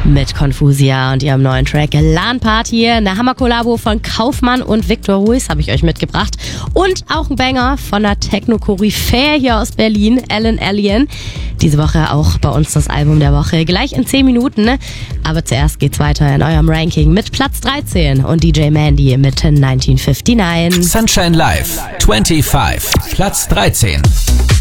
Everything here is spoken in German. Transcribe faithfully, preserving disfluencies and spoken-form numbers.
mit Confusia und ihrem neuen Track LAN Party. Eine Hammer-Kollabo von Kaufmann und Victor Ruiz habe ich euch mitgebracht. Und auch ein Banger von der Techno-Koryphäe hier aus Berlin, Alan Alien. Diese Woche auch bei uns das Album der Woche. Gleich in zehn Minuten. Aber zuerst geht's weiter in eurem Ranking mit Platz dreizehn und D J Mandy mit neunzehnhundertneunundfünfzig. Sunshine Live, fünfundzwanzig, Platz dreizehn.